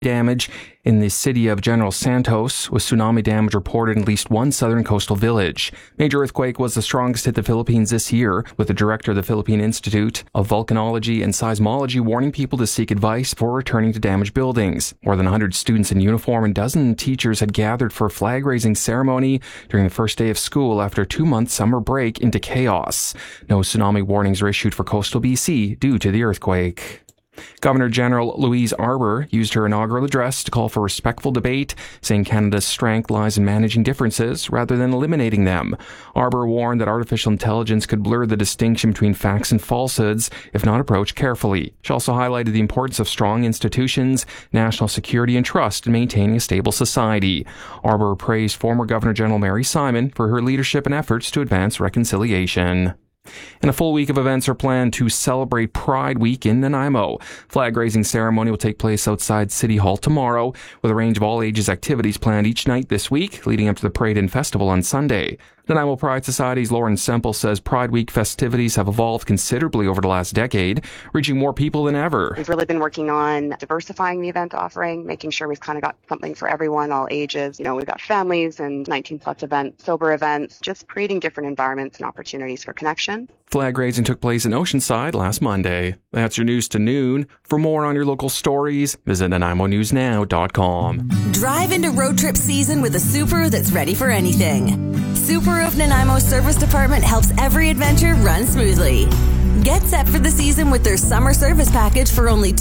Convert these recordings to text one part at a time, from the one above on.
damage in the city of General Santos, with tsunami damage reported in at least one southern coastal village. Major earthquake was the strongest hit the Philippines this year, with the director of the Philippine Institute of Volcanology and Seismology warning people to seek advice before returning to damaged buildings. More than 100 students in uniform and dozen teachers had gathered for a flag-raising ceremony during the first day of school after a 2-month summer break into chaos. No tsunami warnings were issued for coastal BC due to the earthquake. Governor General Louise Arbour used her inaugural address to call for respectful debate, saying Canada's strength lies in managing differences rather than eliminating them. Arbour warned that artificial intelligence could blur the distinction between facts and falsehoods if not approached carefully. She also highlighted the importance of strong institutions, national security, and trust in maintaining a stable society. Arbour praised former Governor General Mary Simon for her leadership and efforts to advance reconciliation. And a full week of events are planned to celebrate Pride Week in Nanaimo. Flag-raising ceremony will take place outside City Hall tomorrow, with a range of all ages activities planned each night this week, leading up to the parade and festival on Sunday. Nanaimo Pride Society's Lauren Semple says Pride Week festivities have evolved considerably over the last decade, reaching more people than ever. We've really been working on diversifying the event offering, making sure we've kind of got something for everyone, all ages. We've got families and 19-plus events, sober events, just creating different environments and opportunities for connection. Flag raising took place in Oceanside last Monday. That's your news to noon. For more on your local stories, visit NanaiMoNewsNow.com. Drive into road trip season with a Subaru that's ready for anything. Subaru of Nanaimo Service Department helps every adventure run smoothly. Get set for the season with their summer service package for only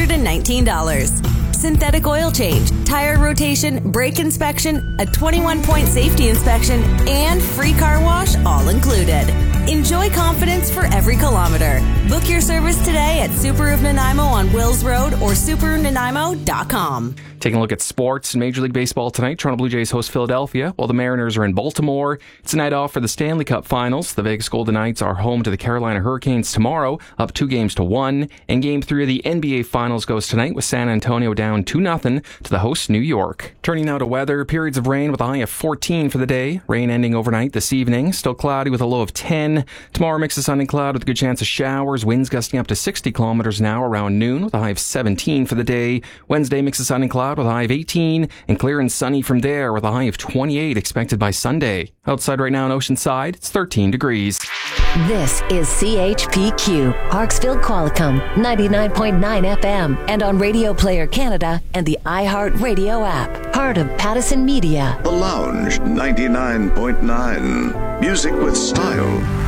$219. Synthetic oil change, tire rotation, brake inspection, a 21-point safety inspection, and free car wash all included. Enjoy confidence for every kilometer. Book your service today at Subaru of Nanaimo on Wills Road or SubaruNanaimo.com. Taking a look at sports in Major League Baseball tonight, Toronto Blue Jays host Philadelphia, while the Mariners are in Baltimore. It's a night off for the Stanley Cup Finals. The Vegas Golden Knights are home to the Carolina Hurricanes tomorrow, up 2-1. And Game 3 of the NBA Finals goes tonight with San Antonio down 2-0 to the host New York. Turning now to weather, periods of rain with a high of 14 for the day. Rain ending overnight this evening. Still cloudy with a low of 10. Tomorrow, mix of sun and cloud with a good chance of showers. Winds gusting up to 60 kilometers an hour around noon with a high of 17 for the day. Wednesday, mix of sun and cloud with a high of 18, and clear and sunny from there with a high of 28 expected by Sunday. Outside right now in Oceanside, it's 13 degrees. This is CHPQ, Parksville Qualicum, 99.9 FM, and on Radio Player Canada and the iHeartRadio app. Part of Pattison Media. The Lounge, 99.9. Music with style.